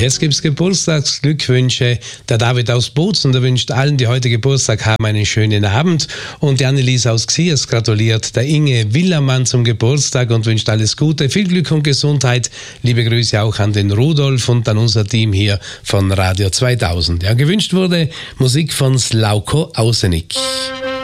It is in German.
Jetzt gibt's Geburtstagsglückwünsche. Der David aus Bozen, der wünscht allen, die heute Geburtstag haben, einen schönen Abend. Und die Annelies aus Xiers gratuliert der Inge Willermann zum Geburtstag und wünscht alles Gute, viel Glück und Gesundheit. Liebe Grüße auch an den Rudolf und an unser Team hier von Radio 2000. Ja, gewünscht wurde Musik von Slavko Ausenik.